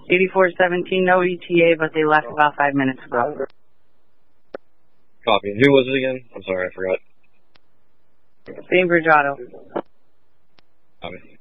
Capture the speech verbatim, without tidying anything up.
eighty-four seventeen, no E T A, but they left about five minutes ago. Copy. And who was it again? I'm sorry, I forgot. Bainbridge Auto. Copy.